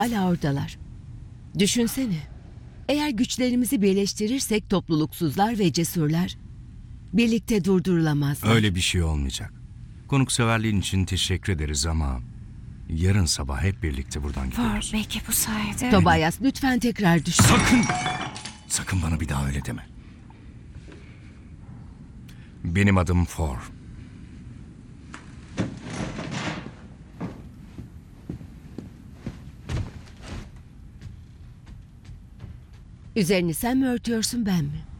Hala oradalar. Düşünsene. Eğer güçlerimizi birleştirirsek topluluksuzlar ve cesurlar birlikte durdurulamazlar. Öyle bir şey olmayacak. Konukseverliğin için teşekkür ederiz ama yarın sabah hep birlikte buradan Var, gidiyoruz. belki bu sayede... Tobias, lütfen tekrar düşün. Sakın! Sakın bana bir daha öyle deme. Benim adım For. Üzerini sen mi örtüyorsun, ben mi?